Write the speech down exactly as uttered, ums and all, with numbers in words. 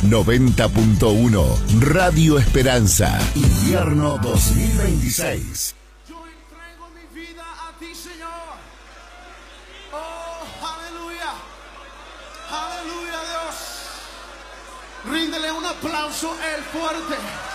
noventa punto uno Radio Esperanza. Invierno dos mil veintiséis. Yo entrego mi vida a ti, Señor. Oh, aleluya. Aleluya, Dios. Ríndele un aplauso el fuerte.